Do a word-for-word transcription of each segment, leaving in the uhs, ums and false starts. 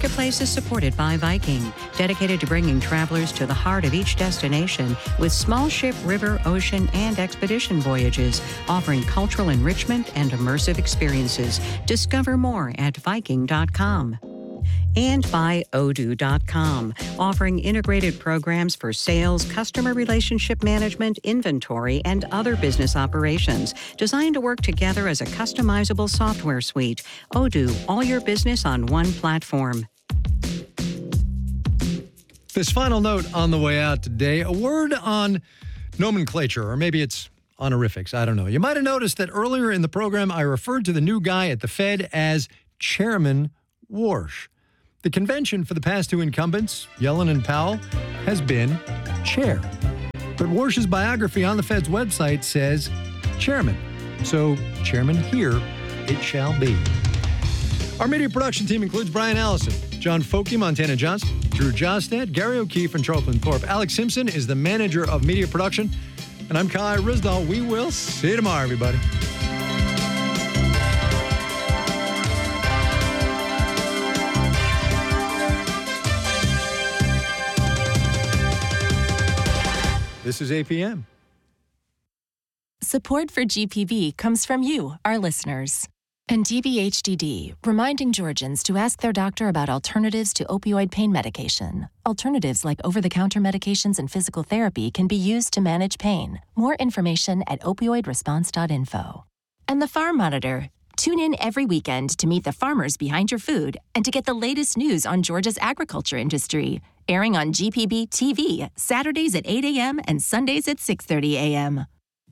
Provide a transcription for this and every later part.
Marketplace is supported by Viking, dedicated to bringing travelers to the heart of each destination with small ship, river, ocean, and expedition voyages, offering cultural enrichment and immersive experiences. Discover more at Viking dot com. And by Odoo dot com, offering integrated programs for sales, customer relationship management, inventory, and other business operations, designed to work together as a customizable software suite. Odoo, all your business on one platform. This final note on the way out today, a word on nomenclature, or maybe it's honorifics, I don't know. You might have noticed that earlier in the program, I referred to the new guy at the Fed as Chairman Warsh. The convention for the past two incumbents, Yellen and Powell, has been chair. But Warsh's biography on the Fed's website says chairman. So chairman here it shall be. Our media production team includes Brian Allison, John Folke, Montana Johnson, Drew Jostad, Gary O'Keefe, and Charlton Thorpe. Alex Simpson is the manager of media production. And I'm Kai Rizdal. We will see you tomorrow, everybody. This is A P M. Support for G P B comes from you, our listeners. And D B H D D, reminding Georgians to ask their doctor about alternatives to opioid pain medication. Alternatives like over-the-counter medications and physical therapy can be used to manage pain. More information at opioid response dot info. And the Farm Monitor. Tune in every weekend to meet the farmers behind your food and to get the latest news on Georgia's agriculture industry. Airing on G P B T V, Saturdays at eight a.m. and Sundays at six thirty a.m.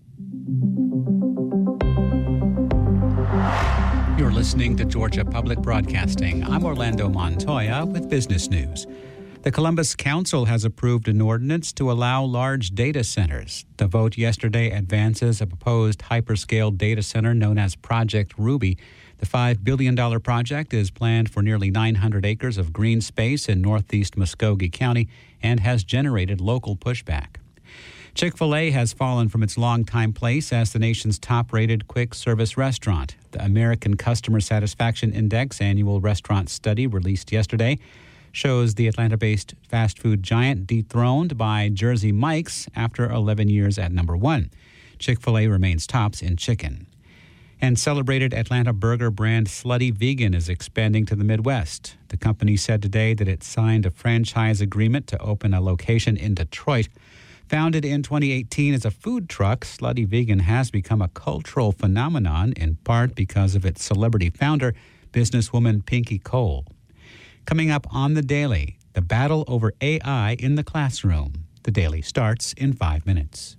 You're listening to Georgia Public Broadcasting. I'm Orlando Montoya with business news. The Columbus Council has approved an ordinance to allow large data centers. The vote yesterday advances a proposed hyperscale data center known as Project Ruby. The five billion dollars project is planned for nearly nine hundred acres of green space in northeast Muskogee County and has generated local pushback. Chick-fil-A has fallen from its longtime place as the nation's top-rated quick-service restaurant. The American Customer Satisfaction Index annual restaurant study released yesterday shows the Atlanta-based fast food giant dethroned by Jersey Mike's after eleven years at number one. Chick-fil-A remains tops in chicken. And celebrated Atlanta burger brand Slutty Vegan is expanding to the Midwest. The company said today that it signed a franchise agreement to open a location in Detroit. Founded in twenty eighteen as a food truck, Slutty Vegan has become a cultural phenomenon, in part because of its celebrity founder, businesswoman Pinky Cole. Coming up on The Daily, the battle over A I in the classroom. The Daily starts in five minutes.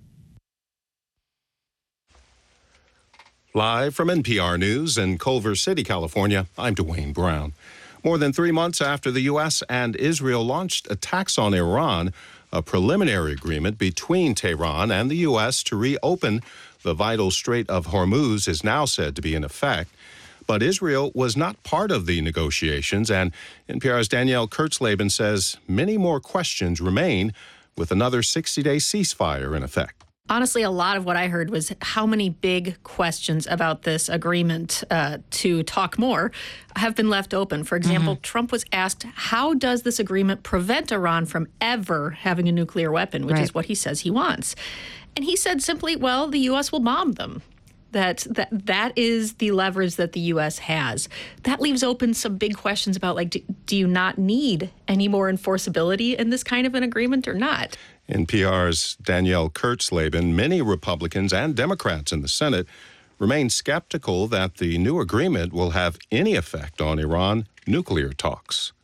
Live from N P R News in Culver City, California, I'm Dwayne Brown. More than three months after the U S and Israel launched attacks on Iran, a preliminary agreement between Tehran and the U S to reopen the vital Strait of Hormuz is now said to be in effect. But Israel was not part of the negotiations, and N P R's Danielle Kurtzleben says many more questions remain with another sixty-day ceasefire in effect. Honestly, a lot of what I heard was how many big questions about this agreement uh, to talk more have been left open. For example, mm-hmm. Trump was asked, how does this agreement prevent Iran from ever having a nuclear weapon, which right. is what he says he wants. And he said simply, well, the U S will bomb them. That, that that is the leverage that the U S has. That leaves open some big questions about, like, do, do you not need any more enforceability in this kind of an agreement or not? N P R's Danielle Kurtzleben, many Republicans and Democrats in the Senate remain skeptical that the new agreement will have any effect on Iran nuclear talks.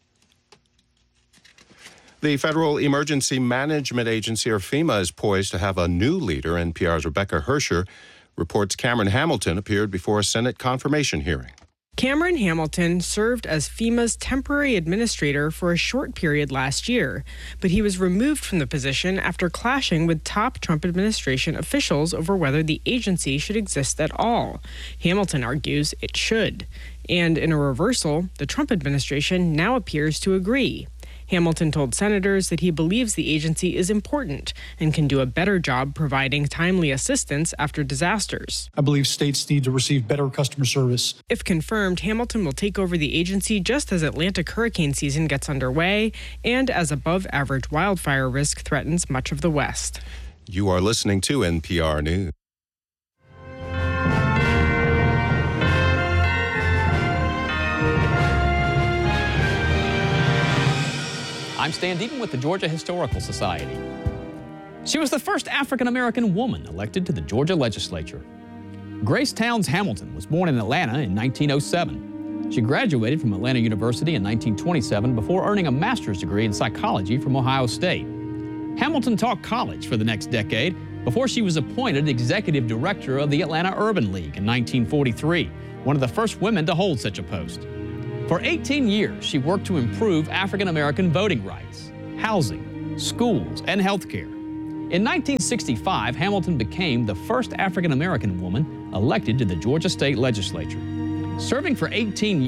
The Federal Emergency Management Agency, or FEMA, is poised to have a new leader. N P R's Rebecca Hersher reports Cameron Hamilton appeared before a Senate confirmation hearing. Cameron Hamilton served as FEMA's temporary administrator for a short period last year, but he was removed from the position after clashing with top Trump administration officials over whether the agency should exist at all. Hamilton argues it should. And in a reversal, the Trump administration now appears to agree. Hamilton told senators that he believes the agency is important and can do a better job providing timely assistance after disasters. I believe states need to receive better customer service. If confirmed, Hamilton will take over the agency just as Atlantic hurricane season gets underway and as above-average wildfire risk threatens much of the West. You are listening to N P R News. I'm Stan Deaton with the Georgia Historical Society. She was the first African-American woman elected to the Georgia legislature. Grace Towns Hamilton was born in Atlanta in nineteen oh seven. She graduated from Atlanta University in nineteen twenty-seven before earning a master's degree in psychology from Ohio State. Hamilton taught college for the next decade before she was appointed executive director of the Atlanta Urban League in nineteen forty-three, one of the first women to hold such a post. For eighteen years, she worked to improve African-American voting rights, housing, schools, and health care. In nineteen sixty-five, Hamilton became the first African-American woman elected to the Georgia State Legislature. Serving for eighteen years,